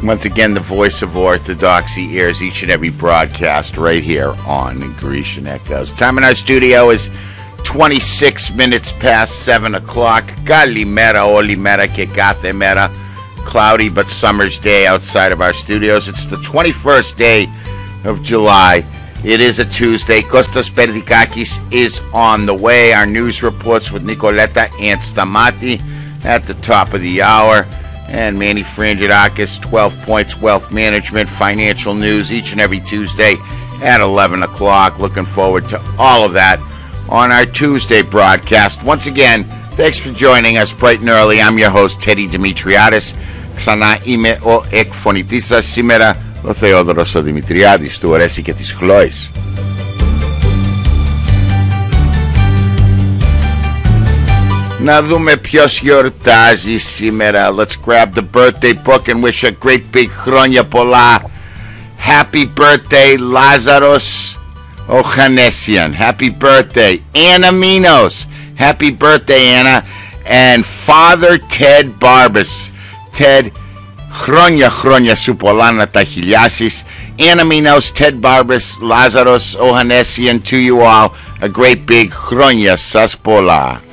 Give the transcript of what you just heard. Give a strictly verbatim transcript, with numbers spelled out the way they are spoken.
Once again, the voice of Orthodoxy airs each and every broadcast right here on Grecian Echoes. Time in our studio is twenty-six minutes past seven o'clock. Kalimera, olimera, ke κάθε μέρα. Cloudy but summer's day outside of our studios. It's the twenty-first day of July. It is a Tuesday. Kostas Perdikakis is on the way. Our news reports with Nicoleta and Stamati at the top of the hour. And Manny Frangidakis, twelve Points Wealth Management, financial news each and every Tuesday at eleven o'clock. Looking forward to all of that on our Tuesday broadcast. Once again, thanks for joining us bright and early. I'm your host, Teddy Dimitriadis. Ξανά είμαι ο εκφωνητής σας σήμερα, ο Θεόδωρος ο Δημητριάδης, του Ορέση και της Χλώης. Να δούμε ποιος γιορτάζει σήμερα. Let's grab the birthday book and wish a great big χρόνια πολλά. Happy birthday, Lazaros Ochanessian. Happy birthday, Anna Minos. Happy birthday, Anna. And Father Ted Barbas. Ted, χρόνια χρόνια σου πολλά να τα χιλιάσεις. Anna Minos, Ted Barbas, Lazaros Ochanessian, to you all, a great big χρόνια σας πολλά.